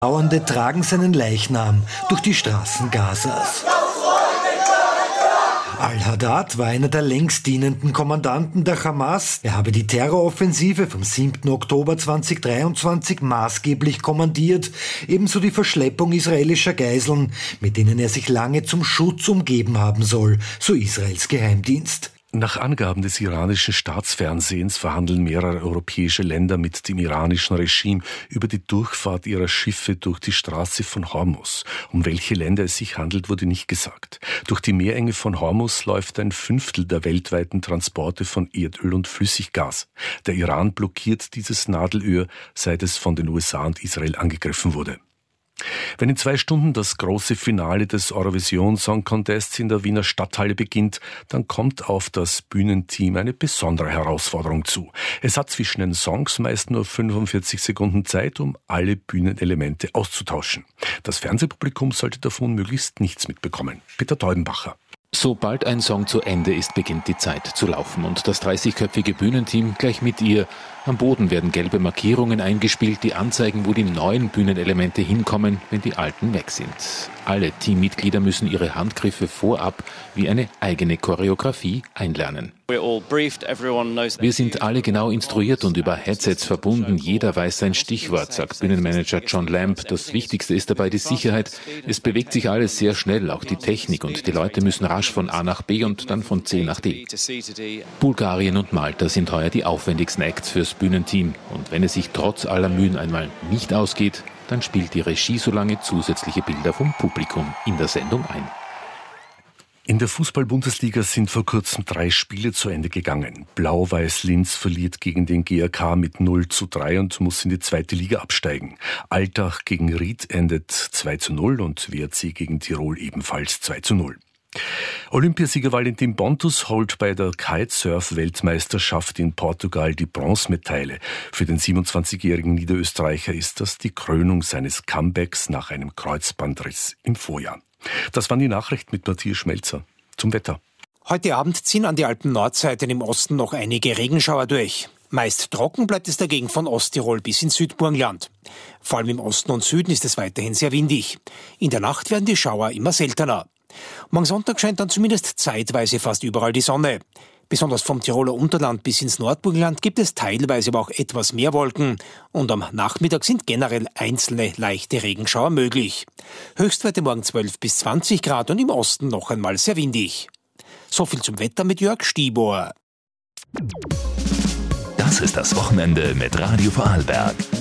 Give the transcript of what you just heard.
Trauernde tragen seinen Leichnam durch die Straßen Gazas. Al-Haddad war einer der längst dienenden Kommandanten der Hamas. Er habe die Terroroffensive vom 7. Oktober 2023 maßgeblich kommandiert, ebenso die Verschleppung israelischer Geiseln, mit denen er sich lange zum Schutz umgeben haben soll, so Israels Geheimdienst. Nach Angaben des iranischen Staatsfernsehens verhandeln mehrere europäische Länder mit dem iranischen Regime über die Durchfahrt ihrer Schiffe durch die Straße von Hormuz. Um welche Länder es sich handelt, wurde nicht gesagt. Durch die Meerenge von Hormuz läuft 1/5 der weltweiten Transporte von Erdöl und Flüssiggas. Der Iran blockiert dieses Nadelöhr, seit es von den USA und Israel angegriffen wurde. Wenn in 2 Stunden das große Finale des Eurovision Song Contests in der Wiener Stadthalle beginnt, dann kommt auf das Bühnenteam eine besondere Herausforderung zu. Es hat zwischen den Songs meist nur 45 Sekunden Zeit, um alle Bühnenelemente auszutauschen. Das Fernsehpublikum sollte davon möglichst nichts mitbekommen. Peter Teubenbacher. Sobald ein Song zu Ende ist, beginnt die Zeit zu laufen und das 30-köpfige Bühnenteam gleich mit ihr. Am Boden werden gelbe Markierungen eingespielt, die anzeigen, wo die neuen Bühnenelemente hinkommen, wenn die alten weg sind. Alle Teammitglieder müssen ihre Handgriffe vorab wie eine eigene Choreografie einlernen. Wir sind alle genau instruiert und über Headsets verbunden. Jeder weiß sein Stichwort, sagt Bühnenmanager John Lamb. Das Wichtigste ist dabei die Sicherheit. Es bewegt sich alles sehr schnell, auch die Technik, und die Leute müssen rasch von A nach B und dann von C nach D. Bulgarien und Malta sind heuer die aufwendigsten Acts fürs Bühnenteam. Und wenn es sich trotz aller Mühen einmal nicht ausgeht, dann spielt die Regie so lange zusätzliche Bilder vom Publikum in der Sendung ein. In der Fußball-Bundesliga sind vor kurzem 3 Spiele zu Ende gegangen. Blau-Weiß Linz verliert gegen den GAK mit 0:3 und muss in die 2. Liga absteigen. Altach gegen Ried endet 2:0 und WRC gegen Tirol ebenfalls 2:0. Olympiasieger Valentin Pontus holt bei der Kitesurf-Weltmeisterschaft in Portugal die Bronzemedaille. Für den 27-jährigen Niederösterreicher ist das die Krönung seines Comebacks nach einem Kreuzbandriss im Vorjahr. Das waren die Nachrichten mit Matthias Schmelzer. Zum Wetter. Heute Abend ziehen an die Alpen-Nordseiten im Osten noch einige Regenschauer durch. Meist trocken bleibt es dagegen von Osttirol bis ins Südburgenland. Vor allem im Osten und Süden ist es weiterhin sehr windig. In der Nacht werden die Schauer immer seltener. Morgen Sonntag scheint dann zumindest zeitweise fast überall die Sonne. Besonders vom Tiroler Unterland bis ins Nordburgenland gibt es teilweise aber auch etwas mehr Wolken. Und am Nachmittag sind generell einzelne leichte Regenschauer möglich. Höchstwerte morgen 12 bis 20 Grad und im Osten noch einmal sehr windig. So viel zum Wetter mit Jörg Stiebohr. Das ist das Wochenende mit Radio Vorarlberg.